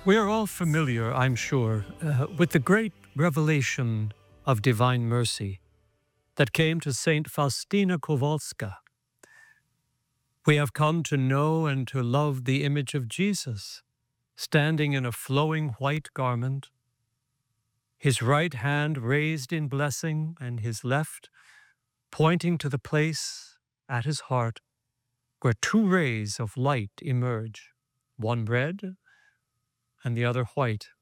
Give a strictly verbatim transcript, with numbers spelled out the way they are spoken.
We are all familiar, I'm sure, uh, with the great revelation of divine mercy that came to Saint Faustina Kowalska. We have come to know and to love the image of Jesus, standing in a flowing white garment, his right hand raised in blessing and his left pointing to the place at his heart where two rays of light emerge, one red and the other white.